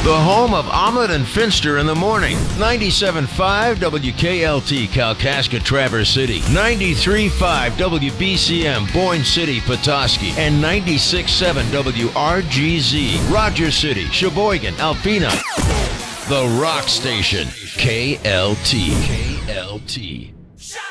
The home of Omelet and Finster in the morning. 97.5 WKLT Kalkaska Traverse City. 93.5 WBCM Boyne City Petoskey. And 96.7 WRGZ Rogers City, Sheboygan, Alpena. The Rock Station. KLT. KLT.